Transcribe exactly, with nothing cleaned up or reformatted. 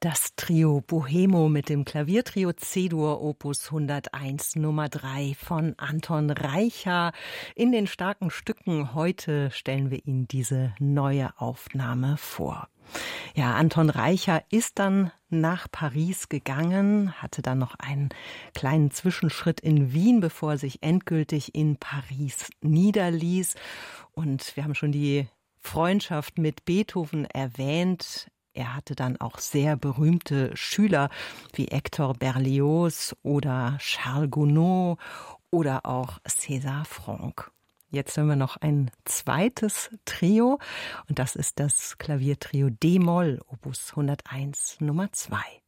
Das Trio Bohemo mit dem Klaviertrio C-Dur Opus hunderteins Nummer drei von Anton Reicha. In den starken Stücken heute stellen wir Ihnen diese neue Aufnahme vor. Ja, Anton Reicha ist dann nach Paris gegangen, hatte dann noch einen kleinen Zwischenschritt in Wien, bevor er sich endgültig in Paris niederließ. Und wir haben schon die Freundschaft mit Beethoven erwähnt. Er hatte dann auch sehr berühmte Schüler wie Hector Berlioz oder Charles Gounod oder auch César Franck. Jetzt hören wir noch ein zweites Trio und das ist das Klaviertrio D-Moll, Opus hunderteins Nummer zwei.